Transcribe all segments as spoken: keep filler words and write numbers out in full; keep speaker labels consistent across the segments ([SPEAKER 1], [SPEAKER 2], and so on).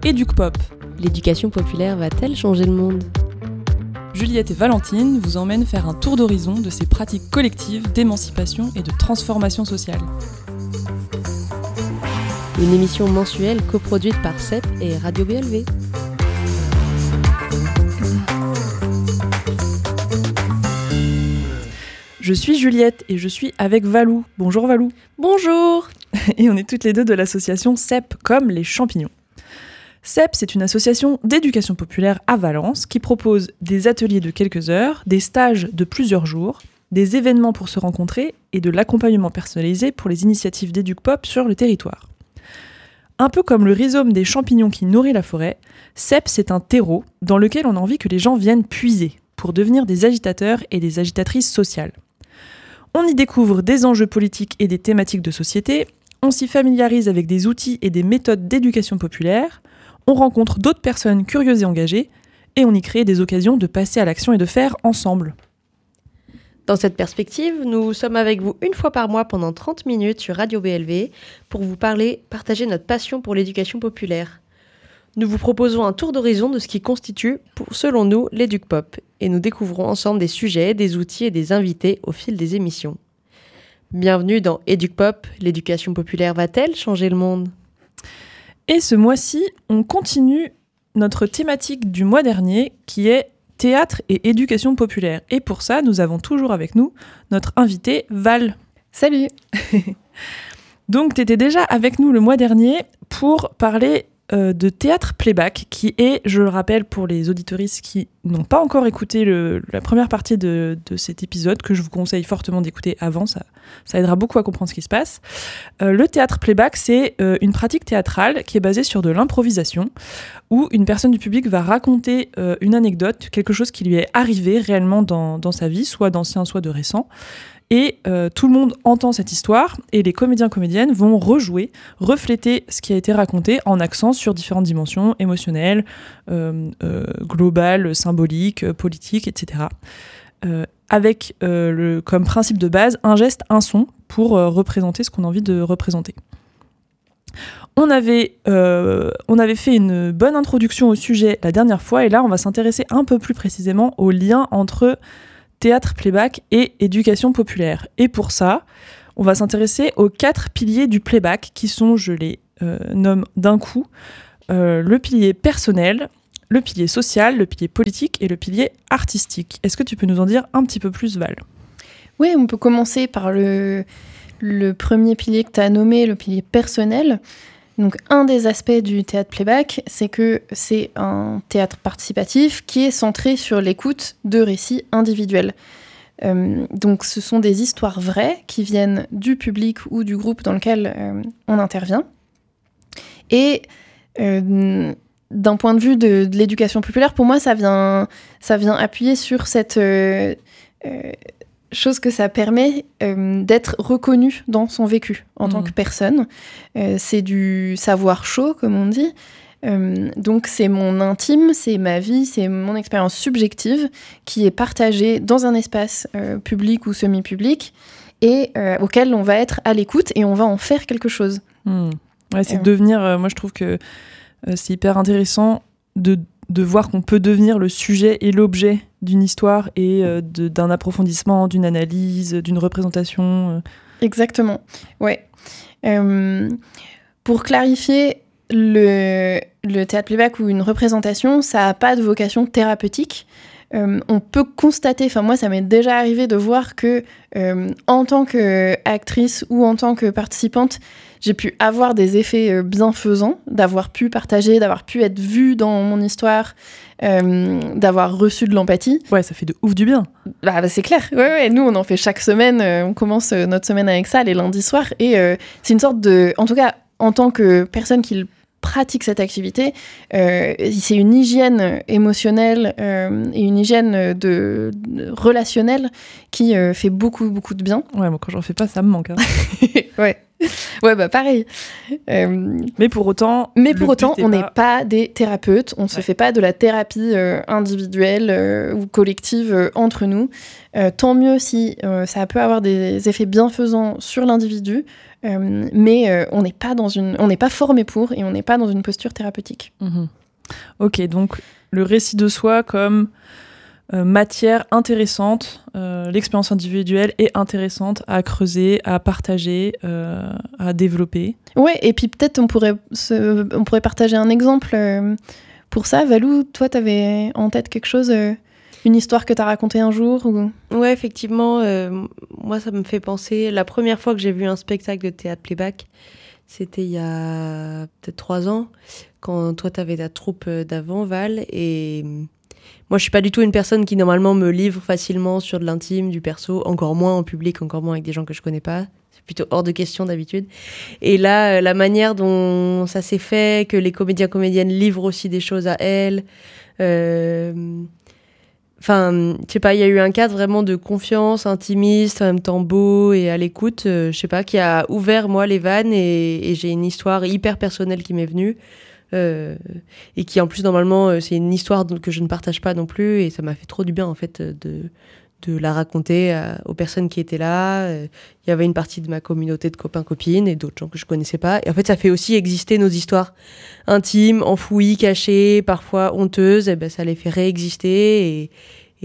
[SPEAKER 1] EducPop.
[SPEAKER 2] L'éducation populaire va-t-elle changer le monde ?
[SPEAKER 1] Juliette et Valentine vous emmènent faire un tour d'horizon de ces pratiques collectives d'émancipation et de transformation sociale.
[SPEAKER 2] Une émission mensuelle coproduite par C E P et Radio B L V.
[SPEAKER 1] Je suis Juliette et je suis avec Valou. Bonjour Valou.
[SPEAKER 2] Bonjour.
[SPEAKER 1] Et on est toutes les deux de l'association C E P comme les champignons. C E P, c'est une association d'éducation populaire à Valence qui propose des ateliers de quelques heures, des stages de plusieurs jours, des événements pour se rencontrer et de l'accompagnement personnalisé pour les initiatives d'EducPop sur le territoire. Un peu comme le rhizome des champignons qui nourrit la forêt, C E P, c'est un terreau dans lequel on a envie que les gens viennent puiser pour devenir des agitateurs et des agitatrices sociales. On y découvre des enjeux politiques et des thématiques de société, on s'y familiarise avec des outils et des méthodes d'éducation populaire, on rencontre d'autres personnes curieuses et engagées, et on y crée des occasions de passer à l'action et de faire ensemble.
[SPEAKER 2] Dans cette perspective, nous sommes avec vous une fois par mois pendant trente minutes sur Radio B L V pour vous parler, partager notre passion pour l'éducation populaire. Nous vous proposons un tour d'horizon de ce qui constitue, pour, selon nous, l'EducPop, et nous découvrons ensemble des sujets, des outils et des invités au fil des émissions. Bienvenue dans EducPop, l'éducation populaire va-t-elle changer le monde ?
[SPEAKER 1] Et ce mois-ci, on continue notre thématique du mois dernier, qui est théâtre et éducation populaire. Et pour ça, nous avons toujours avec nous notre invitée Val.
[SPEAKER 3] Salut.
[SPEAKER 1] Donc, tu étais déjà avec nous le mois dernier pour parler euh, de théâtre playback, qui est, je le rappelle pour les auditoristes qui n'ont pas encore écouté le, la première partie de, de cet épisode, que je vous conseille fortement d'écouter avant, ça, ça aidera beaucoup à comprendre ce qui se passe. Euh, le théâtre playback, c'est euh, une pratique théâtrale qui est basée sur de l'improvisation, où une personne du public va raconter euh, une anecdote, quelque chose qui lui est arrivé réellement dans, dans sa vie, soit d'ancien, soit de récent. Et euh, tout le monde entend cette histoire et les comédiens-comédiennes vont rejouer, refléter ce qui a été raconté en accent sur différentes dimensions émotionnelles, euh, euh, globales, symboliques, euh, politiques, et cetera. Euh, avec euh, le, comme principe de base un geste, un son pour euh, représenter ce qu'on a envie de représenter. On avait, euh, on avait fait une bonne introduction au sujet la dernière fois et là on va s'intéresser un peu plus précisément au lien entre théâtre playback et éducation populaire. Et pour ça, on va s'intéresser aux quatre piliers du playback qui sont, je les euh, nomme d'un coup, euh, le pilier personnel, le pilier social, le pilier politique et le pilier artistique. Est-ce que tu peux nous en dire un petit peu plus, Val ?
[SPEAKER 3] Oui, on peut commencer par le, le premier pilier que tu as nommé, le pilier personnel. Donc, un des aspects du théâtre playback, c'est que c'est un théâtre participatif qui est centré sur l'écoute de récits individuels. Euh, donc, ce sont des histoires vraies qui viennent du public ou du groupe dans lequel euh, on intervient. Et euh, d'un point de vue de, de l'éducation populaire, pour moi, ça vient, ça vient appuyer sur cette euh, euh, chose que ça permet euh, d'être reconnu dans son vécu en mmh. tant que personne. Euh, c'est du savoir chaud, comme on dit. Euh, donc, c'est mon intime, c'est ma vie, c'est mon expérience subjective qui est partagée dans un espace euh, public ou semi-public et euh, auquel on va être à l'écoute et on va en faire quelque chose.
[SPEAKER 1] Mmh. Ouais, c'est
[SPEAKER 3] euh,
[SPEAKER 1] devenir... Euh, moi, je trouve que euh, c'est hyper intéressant de de voir qu'on peut devenir le sujet et l'objet d'une histoire et euh, de, d'un approfondissement, d'une analyse, d'une représentation. Euh.
[SPEAKER 3] Exactement, ouais. Euh, pour clarifier, le, le théâtre playback ou une représentation, ça n'a pas de vocation thérapeutique. Euh, on peut constater, enfin moi ça m'est déjà arrivé de voir que euh, en tant qu'actrice ou en tant que participante, j'ai pu avoir des effets bienfaisants, d'avoir pu partager, d'avoir pu être vue dans mon histoire, euh, d'avoir reçu de l'empathie.
[SPEAKER 1] Ouais, ça fait de ouf du bien.
[SPEAKER 3] Bah, bah c'est clair, ouais, ouais, nous on en fait chaque semaine, euh, on commence notre semaine avec ça les lundis soirs, et euh, c'est une sorte de, en tout cas en tant que personne qui pratique cette activité, euh, c'est une hygiène émotionnelle euh, et une hygiène de, de relationnelle qui euh, fait beaucoup beaucoup de bien.
[SPEAKER 1] Ouais, moi quand j'en fais pas, ça me manque. Hein.
[SPEAKER 3] ouais. Ouais, bah pareil. Euh,
[SPEAKER 1] mais pour autant,
[SPEAKER 3] mais pour autant, on n'est
[SPEAKER 1] pas...
[SPEAKER 3] pas des thérapeutes. On ne
[SPEAKER 1] ouais.
[SPEAKER 3] se fait pas de la thérapie euh, individuelle euh, ou collective euh, entre nous. Euh, tant mieux si euh, ça peut avoir des effets bienfaisants sur l'individu. Euh, mais euh, on n'est pas dans une, on n'est pas formé pour et on n'est pas dans une posture thérapeutique.
[SPEAKER 1] Mmh. Ok, donc le récit de soi comme euh, matière intéressante, euh, l'expérience individuelle est intéressante à creuser, à partager, euh, à développer.
[SPEAKER 3] Ouais, et puis peut-être on pourrait, se, on pourrait partager un exemple euh, pour ça. Valou, toi, t'avais en tête quelque chose, euh, une histoire que t'as racontée un jour ou...
[SPEAKER 2] Ouais, effectivement, euh, moi, ça me fait penser... La première fois que j'ai vu un spectacle de théâtre playback, c'était il y a peut-être trois ans, quand toi, t'avais ta troupe d'avant, Val, et... Moi, je suis pas du tout une personne qui, normalement, me livre facilement sur de l'intime, du perso, encore moins en public, encore moins avec des gens que je connais pas. C'est plutôt hors de question d'habitude. Et là, la manière dont ça s'est fait, que les comédiens, comédiennes livrent aussi des choses à elles... Euh... Enfin, je sais pas, il y a eu un cadre vraiment de confiance, intimiste, en même temps beau et à l'écoute, euh, je sais pas, qui a ouvert, moi, les vannes et, et j'ai une histoire hyper personnelle qui m'est venue. Euh, et qui en plus normalement euh, c'est une histoire que je ne partage pas non plus et ça m'a fait trop du bien en fait de, de la raconter à, aux personnes qui étaient là. Il euh, y avait une partie de ma communauté de copains-copines et d'autres gens que je connaissais pas et en fait ça fait aussi exister nos histoires intimes, enfouies, cachées, parfois honteuses, et ben ça les fait réexister et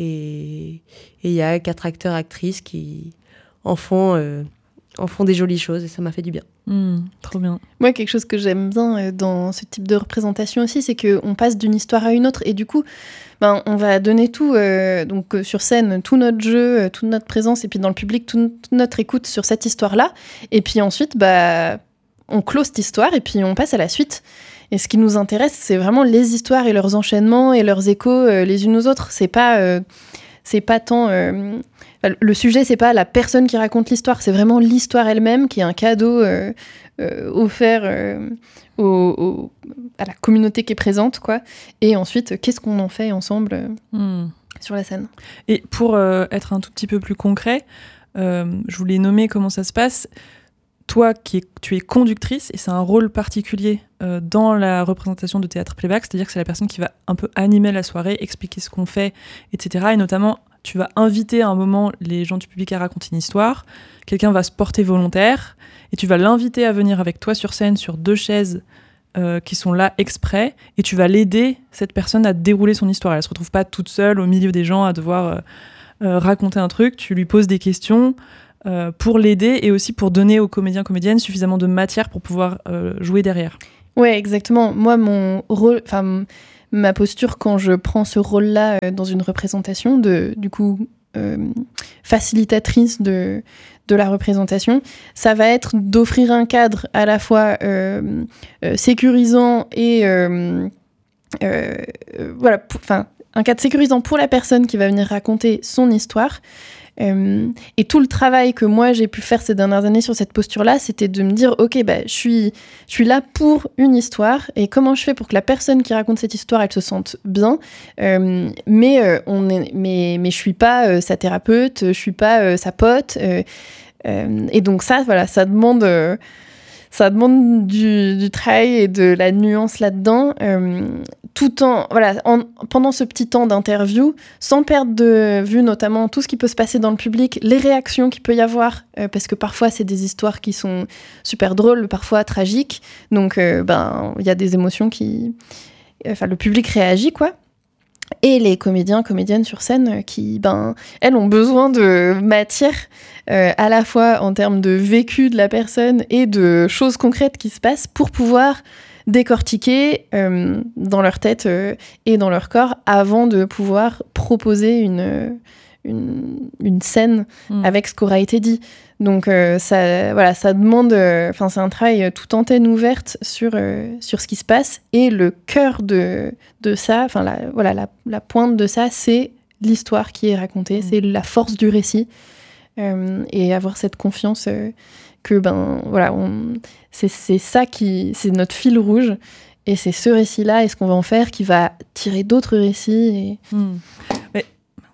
[SPEAKER 2] et il y a quatre acteurs actrices qui en font euh, en font des jolies choses et ça m'a fait du bien.
[SPEAKER 1] Mmh, trop bien.
[SPEAKER 3] Moi, quelque chose que j'aime bien dans ce type de représentation aussi, c'est qu'on passe d'une histoire à une autre et du coup, ben, on va donner tout, euh, donc sur scène, tout notre jeu, toute notre présence et puis dans le public, tout, toute notre écoute sur cette histoire-là. Et puis ensuite, bah, on close cette histoire et puis on passe à la suite. Et ce qui nous intéresse, c'est vraiment les histoires et leurs enchaînements et leurs échos euh, les unes aux autres. C'est pas, euh, c'est pas tant... Euh, le sujet, c'est pas la personne qui raconte l'histoire, c'est vraiment l'histoire elle-même qui est un cadeau euh, euh, offert euh, au, au, à la communauté qui est présente, quoi. Et ensuite, qu'est-ce qu'on en fait ensemble euh, mmh. sur la scène.
[SPEAKER 1] Et pour euh, être un tout petit peu plus concret, euh, je voulais nommer comment ça se passe. Toi, qui es, tu es conductrice, et c'est un rôle particulier euh, dans la représentation de théâtre playback, c'est-à-dire que c'est la personne qui va un peu animer la soirée, expliquer ce qu'on fait, et cetera. Et notamment, tu vas inviter à un moment les gens du public à raconter une histoire, quelqu'un va se porter volontaire, et tu vas l'inviter à venir avec toi sur scène, sur deux chaises euh, qui sont là exprès, et tu vas l'aider, cette personne, à dérouler son histoire. Elle ne se retrouve pas toute seule au milieu des gens à devoir euh, euh, raconter un truc, tu lui poses des questions, Euh, pour l'aider et aussi pour donner aux comédiens comédiennes suffisamment de matière pour pouvoir euh, jouer derrière.
[SPEAKER 3] Ouais, exactement. Moi, mon rôle, enfin, ma posture quand je prends ce rôle-là euh, dans une représentation, de, du coup, euh, facilitatrice de, de la représentation, ça va être d'offrir un cadre à la fois euh, euh, sécurisant et euh, euh, voilà, enfin, un cadre sécurisant pour la personne qui va venir raconter son histoire. Euh, et tout le travail que moi j'ai pu faire ces dernières années sur cette posture-là, c'était de me dire ok, bah, je suis, je suis là pour une histoire et comment je fais pour que la personne qui raconte cette histoire elle se sente bien, euh, mais, euh, on est, mais, mais je suis pas euh, sa thérapeute, je suis pas euh, sa pote, euh, euh, et donc ça, voilà, ça demande. Euh, Ça demande du, du travail et de la nuance là-dedans, euh, tout en, voilà, en, pendant ce petit temps d'interview, sans perdre de vue notamment tout ce qui peut se passer dans le public, les réactions qu'il peut y avoir, euh, parce que parfois c'est des histoires qui sont super drôles, parfois tragiques, donc euh, ben, y a des émotions qui... Enfin, le public réagit, quoi. Et les comédiens, comédiennes sur scène qui, ben, elles ont besoin de matière euh, à la fois en termes de vécu de la personne et de choses concrètes qui se passent pour pouvoir décortiquer euh, dans leur tête euh, et dans leur corps avant de pouvoir proposer une, une, une scène mmh. avec ce qu'aura été dit. Donc euh, ça, voilà, ça demande, enfin euh, c'est un travail tout antenne ouverte sur euh, sur ce qui se passe et le cœur de de ça, enfin la voilà la, la pointe de ça, c'est l'histoire qui est racontée, mmh. c'est la force du récit euh, et avoir cette confiance euh, que ben voilà, on, c'est c'est ça qui c'est notre fil rouge et c'est ce récit-là et ce qu'on va en faire qui va tirer d'autres récits. Et...
[SPEAKER 1] Mmh. Mais,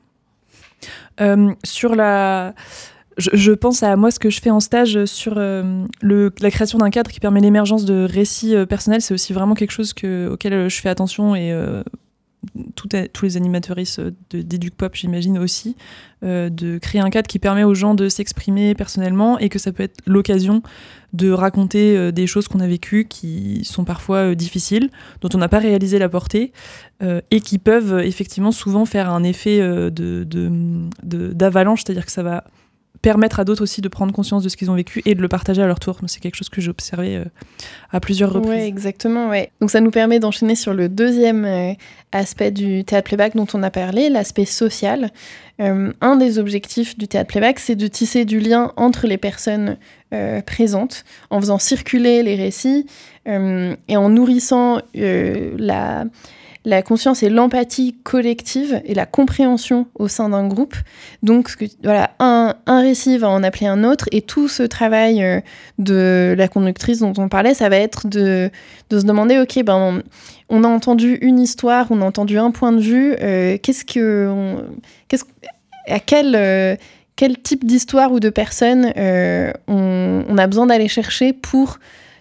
[SPEAKER 1] euh, sur la Je, je pense à moi ce que je fais en stage sur euh, le, la création d'un cadre qui permet l'émergence de récits euh, personnels. C'est aussi vraiment quelque chose que, auquel euh, je fais attention et euh, tout, tous les animateuristes de, d'EducPop, j'imagine aussi, euh, de créer un cadre qui permet aux gens de s'exprimer personnellement et que ça peut être l'occasion de raconter euh, des choses qu'on a vécues qui sont parfois euh, difficiles, dont on n'a pas réalisé la portée euh, et qui peuvent euh, effectivement souvent faire un effet euh, de, de, de, d'avalanche, c'est-à-dire que ça va permettre à d'autres aussi de prendre conscience de ce qu'ils ont vécu et de le partager à leur tour. Donc, c'est quelque chose que j'ai observé euh, à plusieurs reprises.
[SPEAKER 3] Oui, exactement. Ouais. Donc ça nous permet d'enchaîner sur le deuxième euh, aspect du théâtre playback dont on a parlé, l'aspect social. Euh, un des objectifs du théâtre playback, c'est de tisser du lien entre les personnes euh, présentes, en faisant circuler les récits euh, et en nourrissant euh, la... la conscience et l'empathie collective et la compréhension au sein d'un groupe. Donc, ce que, voilà, un, un récit va en appeler un autre, et tout ce travail euh, de la conductrice dont on parlait, ça va être de, de se demander, ok, ben, on, on a entendu une histoire, on a entendu un point de vue, euh, qu'est-ce que, on, qu'est-ce, à quel, euh, quel type d'histoire ou de personne euh, on, on a besoin d'aller chercher pour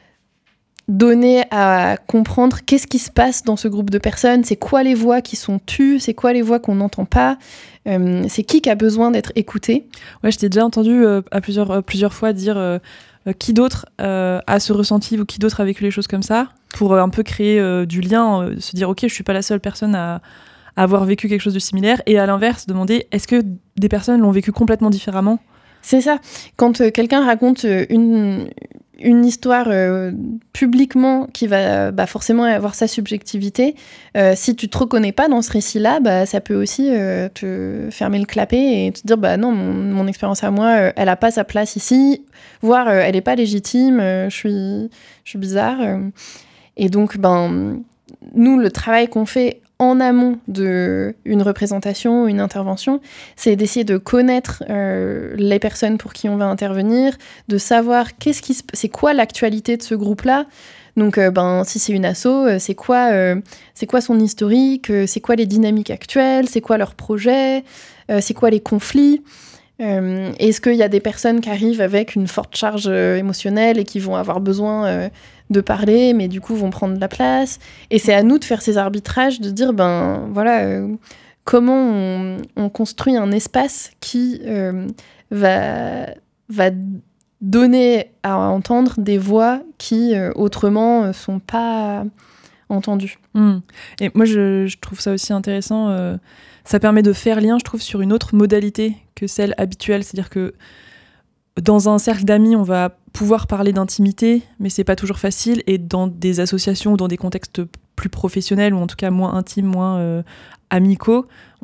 [SPEAKER 3] donner à comprendre qu'est-ce qui se passe dans ce groupe de personnes, c'est quoi les voix qui sont tues, c'est quoi les voix qu'on n'entend pas, euh, c'est qui qui a besoin d'être écouté.
[SPEAKER 1] Ouais, je t'ai déjà entendu euh, à plusieurs, euh, plusieurs fois dire euh, euh, qui d'autre euh, a ce ressenti ou qui d'autre a vécu les choses comme ça, pour euh, un peu créer euh, du lien, euh, se dire ok, je suis pas la seule personne à, à avoir vécu quelque chose de similaire, et à l'inverse, demander est-ce que des personnes l'ont vécu complètement différemment.
[SPEAKER 3] C'est ça, quand euh, quelqu'un raconte euh, une... une histoire euh, publiquement qui va bah, forcément avoir sa subjectivité, euh, si tu te reconnais pas dans ce récit-là, bah, ça peut aussi euh, te fermer le clapet et te dire bah non, mon, mon expérience à moi, euh, elle a pas sa place ici, voire euh, elle est pas légitime, euh, je suis, je suis bizarre. Euh. Et donc, ben, nous, le travail qu'on fait en amont d'une représentation ou une intervention, c'est d'essayer de connaître euh, les personnes pour qui on va intervenir, de savoir qu'est-ce qui se, c'est quoi l'actualité de ce groupe-là. Donc, euh, ben, si c'est une asso, euh, c'est quoi, euh, c'est quoi son historique, euh, c'est quoi les dynamiques actuelles, c'est quoi leurs projets, euh, c'est quoi les conflits. Euh, est-ce qu'il y a des personnes qui arrivent avec une forte charge euh, émotionnelle et qui vont avoir besoin euh, de parler, mais du coup vont prendre de la place. Et c'est à nous de faire ces arbitrages, de dire, ben voilà, euh, comment on, on construit un espace qui euh, va, va donner à entendre des voix qui, euh, autrement, ne sont pas entendues.
[SPEAKER 1] Mmh. Et moi, je, je trouve ça aussi intéressant. Euh, ça permet de faire lien, je trouve, sur une autre modalité que celle habituelle. C'est-à-dire que dans un cercle d'amis, on va pouvoir parler d'intimité, mais c'est pas toujours facile. Et dans des associations ou dans des contextes plus professionnels, ou en tout cas moins intimes, moins euh, amicaux,